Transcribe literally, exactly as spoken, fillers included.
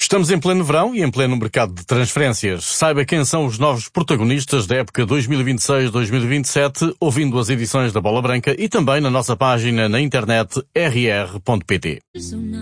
Estamos em pleno verão e em pleno mercado de transferências. Saiba quem são os novos protagonistas da época dois mil e vinte e seis dois mil e vinte e sete, ouvindo as edições da Bola Branca e também na nossa página na internet r r ponto p t.